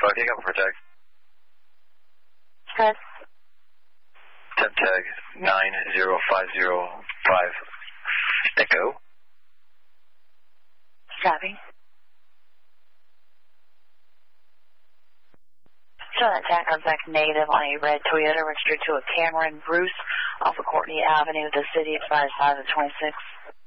225, take up for tag. Press. Temp tag 90505 Echo. Copy. So that tag comes back negative on a red Toyota registered to a Cameron Bruce off of Courtney Avenue, the city of 526.